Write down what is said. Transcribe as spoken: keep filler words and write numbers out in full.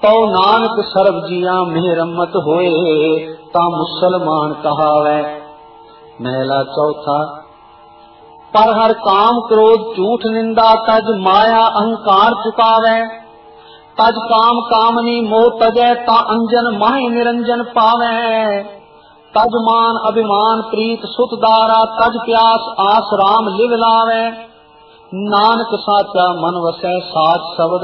तो नानक सर्ब जिया मेहरमत होए, ता मुसलमान कहावै। महला चौथा। पर हर काम क्रोध झूठ निंदा, तज माया अहंकार चुकावै। तज काम कामनी मोह तजै, ता अंजन माहि निरंजन पावै। तज मान अभिमान प्रीत सुत दारा, तज प्यास आस राम लिव लावै। नानक साचा मन वसै, साच शब्द